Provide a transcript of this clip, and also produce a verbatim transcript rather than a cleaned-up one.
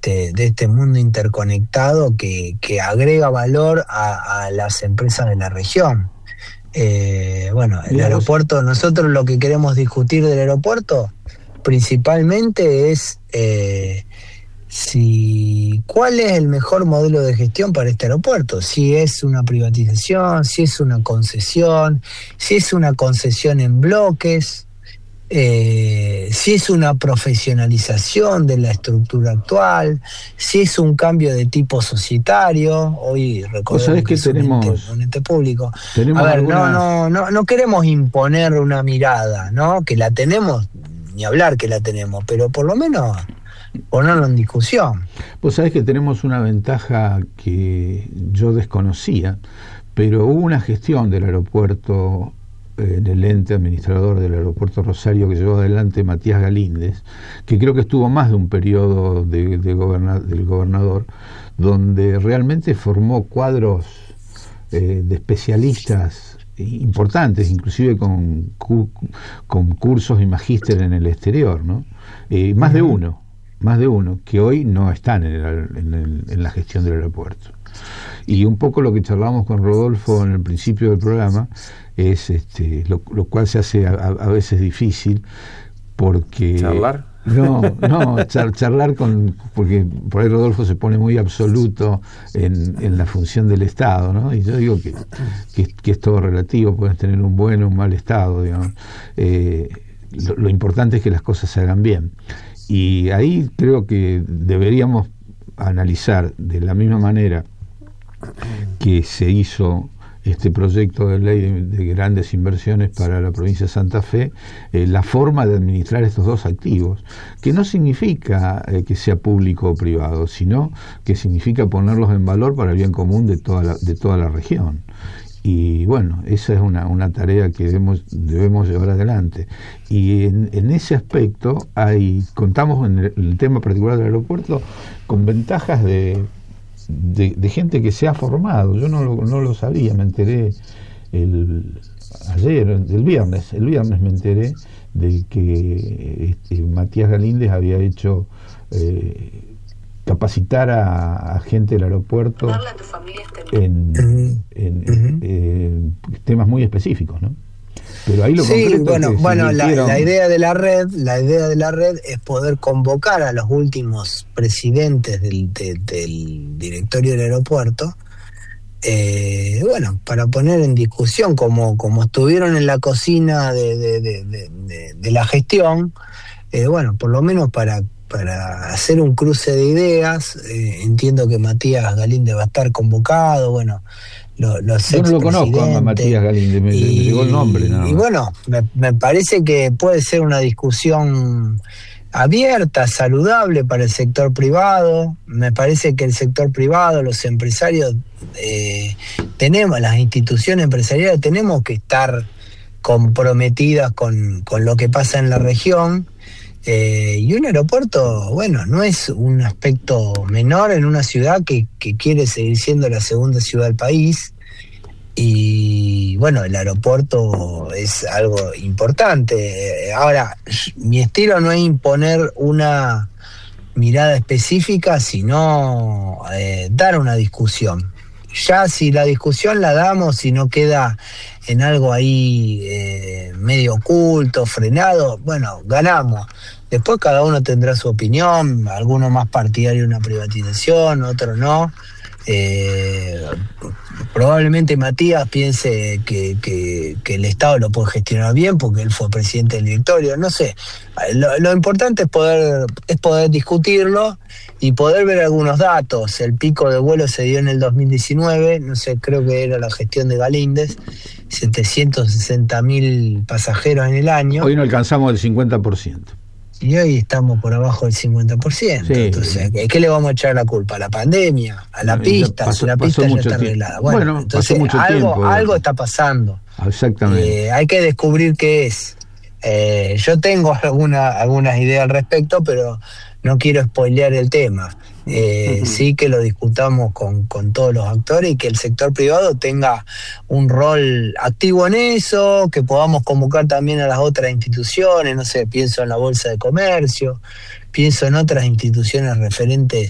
este, de este mundo interconectado que, que agrega valor a, a las empresas de la región. Eh, bueno, el Mira, aeropuerto, vos... nosotros lo que queremos discutir del aeropuerto principalmente es eh, si cuál es el mejor modelo de gestión para este aeropuerto, si es una privatización, si es una concesión, si es una concesión en bloques, eh, si es una profesionalización de la estructura actual, si es un cambio de tipo societario. Hoy recordemos que es tenemos, un, ente, un ente público. Tenemos A ver, alguna... no, no, no, no queremos imponer una mirada, ¿no? Que la tenemos, ni hablar que la tenemos, pero por lo menos ponerlo en discusión. Vos sabés que tenemos una ventaja que yo desconocía, pero hubo una gestión del aeropuerto, eh, en el ente administrador del aeropuerto Rosario, que llevó adelante Matías Galíndez, que creo que estuvo más de un periodo de, de goberna, del gobernador, donde realmente formó cuadros eh, de especialistas importantes, inclusive con, con cursos y magíster en el exterior, ¿no? Eh, más de uno. más de uno, que hoy no están en, el, en, el, en la gestión del aeropuerto. Y un poco lo que charlamos con Rodolfo en el principio del programa es este, lo, lo cual se hace a, a veces difícil porque... ¿Charlar? No, no, char, charlar con... porque por ahí Rodolfo se pone muy absoluto en, en la función del Estado, ¿no? Y yo digo que, que, que es todo relativo, puedes tener un buen o un mal Estado, digamos. Eh, lo, lo importante es que las cosas se hagan bien. Y ahí creo que deberíamos analizar de la misma manera que se hizo este proyecto de ley de, de grandes inversiones para la provincia de Santa Fe, eh, la forma de administrar estos dos activos, que no significa eh, que sea público o privado, sino que significa ponerlos en valor para el bien común de toda la, de toda la región. Y bueno, esa es una, una tarea que debemos, debemos llevar adelante. Y en, en ese aspecto hay, contamos en el, en el tema particular del aeropuerto con ventajas de, de, de gente que se ha formado. Yo no lo, no lo sabía, me enteré el, ayer, el viernes, el viernes me enteré de que este, Matías Galíndez había hecho... Eh, capacitar a, a gente del aeropuerto en, en, en, uh-huh. en temas muy específicos, ¿no? Pero ahí lo sí, concreto bueno, es que bueno, la, invirtieron... la idea de la red, la idea de la red es poder convocar a los últimos presidentes del, de, del directorio del aeropuerto, eh, bueno, para poner en discusión, como, como estuvieron en la cocina de, de, de, de, de, de la gestión, eh, bueno, por lo menos para para hacer un cruce de ideas. Eh, entiendo que Matías Galíndez va a estar convocado, bueno, lo, los yo no lo conozco a Matías Galíndez, me, y, me llegó el nombre, nada más. Y bueno, me, me parece que puede ser una discusión abierta, saludable para el sector privado. Me parece que el sector privado, los empresarios, eh, tenemos, las instituciones empresariales tenemos que estar comprometidas con, con lo que pasa en la región. Eh, y un aeropuerto, bueno, no es un aspecto menor en una ciudad que, que quiere seguir siendo la segunda ciudad del país. Y bueno, el aeropuerto es algo importante. Ahora, mi estilo no es imponer una mirada específica, sino eh, dar una discusión. Ya si la discusión la damos y no queda en algo ahí eh, medio oculto, frenado, bueno, ganamos. Después cada uno tendrá su opinión, alguno más partidario de una privatización, otro no. Eh, probablemente Matías piense que, que, que el Estado lo puede gestionar bien porque él fue presidente del directorio, no sé. Lo, lo importante es poder, es poder discutirlo y poder ver algunos datos. El pico de vuelo se dio en el dos mil diecinueve, no sé, creo que era la gestión de Galíndez, setecientos sesenta mil pasajeros en el año. Hoy no alcanzamos el cincuenta por ciento. Y hoy estamos por abajo del cincuenta por ciento. Sí. Entonces, ¿qué le vamos a echar la culpa? ¿A la pandemia? ¿A la pista? Pasó, la pista ya está tiempo. arreglada. Bueno, bueno entonces mucho algo, tiempo, algo está pasando. Exactamente. Eh, hay que descubrir qué es. Eh, yo tengo alguna, algunas ideas al respecto, pero no quiero spoilear el tema. Eh, uh-huh. Sí que lo discutamos con, con todos los actores y que el sector privado tenga un rol activo en eso, que podamos convocar también a las otras instituciones, no sé, pienso en la Bolsa de Comercio, pienso en otras instituciones referentes